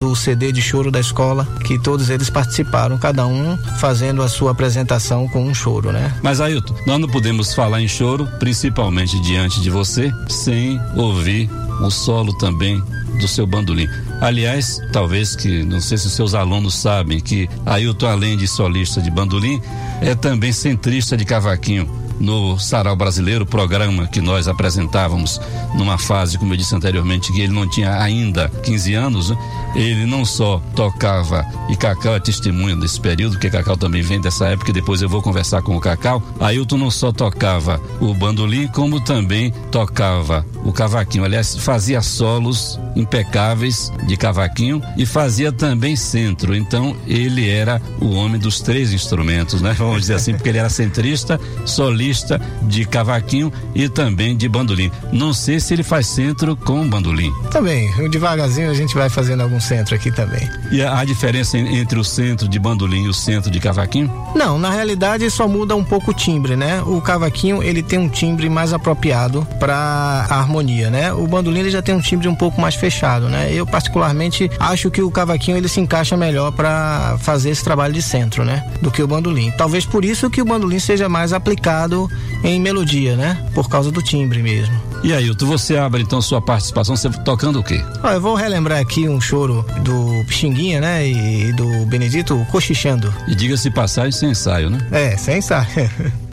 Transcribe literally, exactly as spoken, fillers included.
do C D de choro da escola, que todos eles participaram, cada um fazendo a sua apresentação com um choro, né? Mas, Ailton, nós não podemos falar em choro, principalmente diante de você, sem ouvir o solo também do seu bandolim. Aliás, talvez que, não sei se os seus alunos sabem que Ailton, além de solista de bandolim, é também centrista de cavaquinho. No Sarau Brasileiro, programa que nós apresentávamos numa fase, como eu disse anteriormente, que ele não tinha ainda quinze anos, né? Ele não só tocava, e Cacau é testemunha desse período, porque Cacau também vem dessa época, e depois eu vou conversar com o Cacau. Ailton não só tocava o bandolim, como também tocava o cavaquinho. Aliás, fazia solos impecáveis de cavaquinho e fazia também centro. Então, ele era o homem dos três instrumentos, né? Vamos dizer assim, porque ele era centrista, solista de cavaquinho e também de bandolim. Não sei se ele faz centro com bandolim. Também, devagarzinho a gente vai fazendo algum centro aqui também. E a, a diferença entre o centro de bandolim e o centro de cavaquinho? Não, na realidade só muda um pouco o timbre, né? O cavaquinho, ele tem um timbre mais apropriado para a harmonia, né? O bandolim, ele já tem um timbre um pouco mais fechado, né? Eu particularmente acho que o cavaquinho, ele se encaixa melhor para fazer esse trabalho de centro, né? Do que o bandolim. Talvez por isso que o bandolim seja mais aplicado em melodia, né? Por causa do timbre mesmo. E Ailton, você abre então sua participação, você tocando o quê? Ah, eu vou relembrar aqui um choro do Pixinguinha, né? E do Benedito, Cochichando. E diga-se passagem, sem ensaio, né? É, sem ensaio.